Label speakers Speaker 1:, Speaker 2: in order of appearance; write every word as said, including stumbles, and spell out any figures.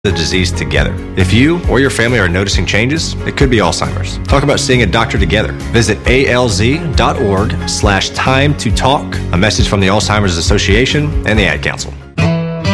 Speaker 1: the disease together. If you or your family are noticing changes, it could be Alzheimer's. Talk about seeing a doctor together. Visit alz.org slash time to talk. A message from the Alzheimer's Association and the Ad Council.